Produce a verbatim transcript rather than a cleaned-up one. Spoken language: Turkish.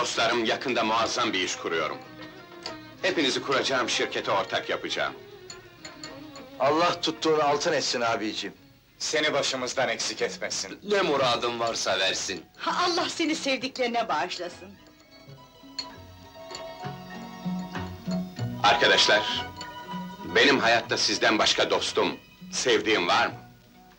Dostlarım, yakında muazzam bir iş kuruyorum. Hepinizi kuracağım şirkete ortak yapacağım. Allah tuttuğunu altın etsin abiciğim. Seni başımızdan eksik etmesin. Ne muradın varsa versin. Ha, Allah seni sevdiklerine bağışlasın. Arkadaşlar, benim hayatta sizden başka dostum, sevdiğim var mı?